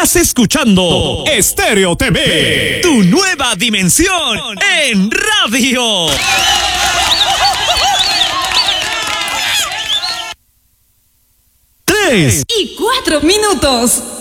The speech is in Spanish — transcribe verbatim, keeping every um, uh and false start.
Estás escuchando Estéreo T V, tu nueva dimensión en radio. Tres y cuatro minutos.